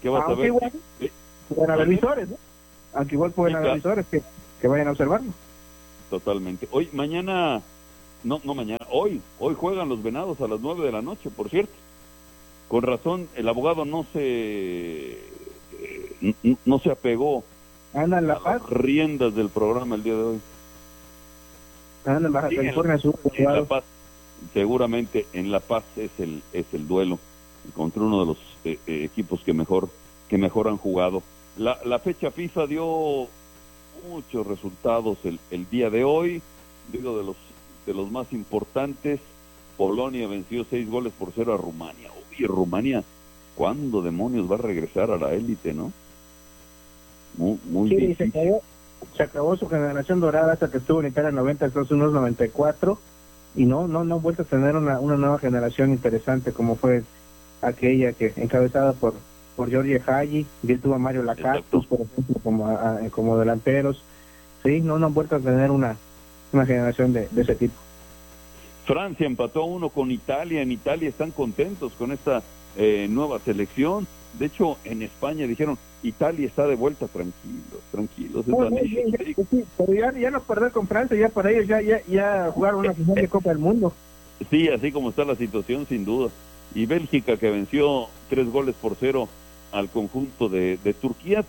¿Qué vas a ver? Igual, pueden haber visores, ¿no? Aunque igual pueden haber visores que vayan a observarlo. Totalmente. Hoy, mañana, no mañana, hoy juegan los Venados a las 9 de la noche, por cierto. Con razón, el abogado no se apegó Anda en La a Paz. las riendas del programa el día de hoy. Anda en Baja California Sur. En La Paz, seguramente en La Paz es el duelo contra uno de los equipos que mejor han jugado. La fecha FIFA dio muchos resultados el día de hoy. Digo, de los más importantes, Polonia venció 6-0 a Rumania. Oye, Rumania, ¿cuándo demonios va a regresar a la élite, no? Muy sí, difícil. Se acabó su generación dorada hasta que estuvo en Italia 90, Estados Unidos 94, y no han vuelto a tener una nueva generación interesante como fue aquella que encabezada por Giorgio Hagi, y tuvo a Mario Lacactus, por ejemplo, como delanteros. Sí, no han vuelto a tener una generación de ese tipo. Francia empató 1 con Italia. En Italia están contentos con esta nueva selección. De hecho, en España dijeron, Italia está de vuelta, tranquilos. Sí, pero ya no perder con Francia, ya para ellos ya jugaron una final de Copa del Mundo. Sí, así como está la situación, sin duda. Y Bélgica, que venció 3-0 al conjunto de Turquía.